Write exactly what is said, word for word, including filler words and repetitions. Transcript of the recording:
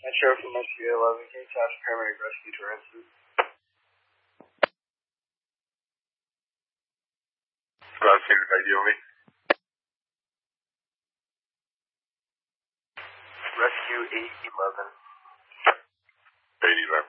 Metro from Rescue eleven, can you task paramedic rescue to incident? Squad six, I D only. Rescue eight eleven. eight eleven.